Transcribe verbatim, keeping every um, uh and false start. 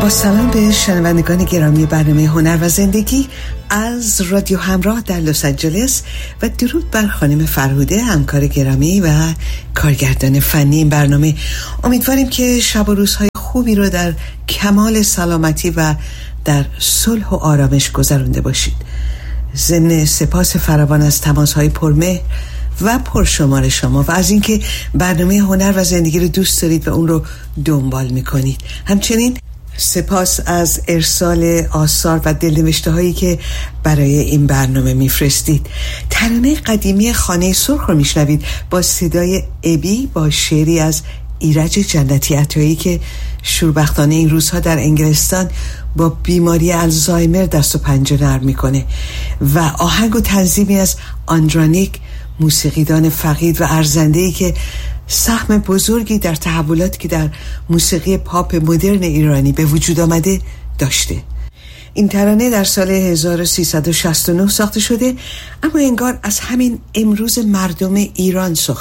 با سلام به شنوندگان گرامی برنامه هنر و زندگی از رادیو همراه در لس آنجلس و درود بر خانم فرهوده، همکار گرامی و کارگردان فنی این برنامه. امیدواریم که شب و روزهای خوبی رو در کمال سلامتی و در صلح و آرامش گذرونده باشید. ضمن سپاس فراوان از تماس‌های پرمهر و پرشمار شما و از اینکه برنامه هنر و زندگی رو دوست دارید و اون رو دنبال میکنید. همچنین سپاس از ارسال آثار و دلنوشته هایی که برای این برنامه میفرستید. ترانه قدیمی خانه سرخ رو میشنوید با صدای ابی با شعری از ایرج جنتی عطایی که شوربختانه این روزها در انگلستان با بیماری الزایمر دست و پنجه نرم میکنه و آهنگ و تنظیمی از آندرانیک، موسیقیدان فقید و ارزنده‌ای که سهم بزرگی در تحولاتی که در موسیقی پاپ مدرن ایرانی به وجود آمده داشته. این ترانه در سال هزار و سیصد و شصت و نه ساخته شده، اما انگار از همین امروز مردم ایران سخن